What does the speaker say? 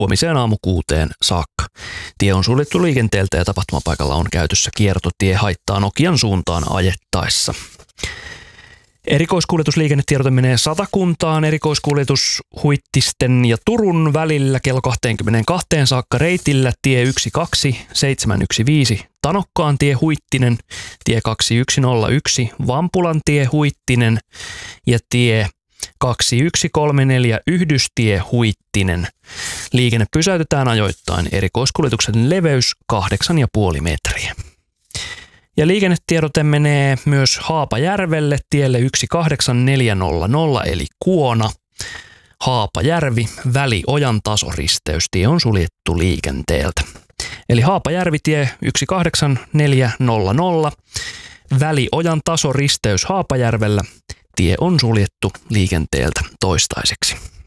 huomiseen aamu 6 saakka. Tie on suljettu liikenteeltä ja tapahtumapaikalla on käytössä kiertotie haittaa Nokian suuntaan ajettaessa. Erikoiskuljetusliikennetiedote menee Satakuntaan. Erikoiskuljetus Huittisten ja Turun välillä kello 22 saakka reitillä tie 12715 Tanokkaan tie Huittinen, tie 2101 Vampulan tie Huittinen ja tie 2134 Yhdystie Huittinen. Liikenne pysäytetään ajoittain. Erikoiskuljetuksen leveys 8,5 metriä. Ja liikennetiedote menee myös Haapajärvelle tielle 18400 eli Kuona. Haapajärvi, väli Ojan tasoristeys. Tie on suljettu liikenteeltä. Eli Haapajärvi tie 18400, väli Ojan tasoristeys Haapajärvellä. Tie on suljettu liikenteeltä toistaiseksi.